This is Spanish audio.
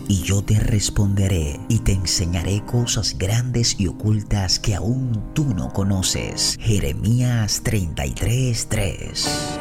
y yo te responderé y te enseñaré cosas grandes y ocultas que aún tú no conoces. Jeremías 33:3.